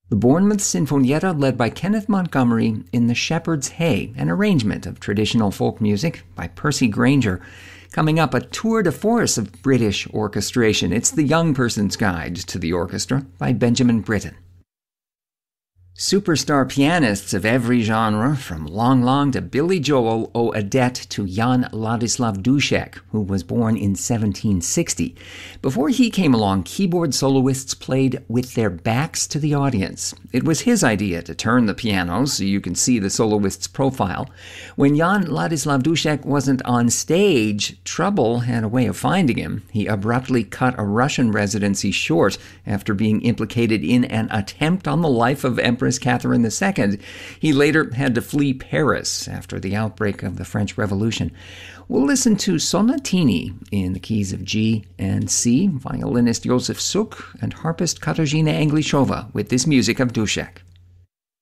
The Bournemouth Sinfonietta, led by Kenneth Montgomery in The Shepherd's Hay, an arrangement of traditional folk music by Percy Granger. Coming up, a tour de force of British orchestration. It's The Young Person's Guide to the Orchestra by Benjamin Britten. Superstar pianists of every genre, from Long Long to Billy Joel, owe a debt to Jan Ladislav Dušek, who was born in 1760. Before he came along, keyboard soloists played with their backs to the audience. It was his idea to turn the piano so you can see the soloist's profile. When Jan Ladislav Dušek wasn't on stage, trouble had a way of finding him. He abruptly cut a Russian residency short after being implicated in an attempt on the life of Empress Catherine II. He later had to flee Paris after the outbreak of the French Revolution. We'll listen to Sonatini in the keys of G and C, violinist Josef Suk and harpist Katarzyna Anglishova with this music of Dušek.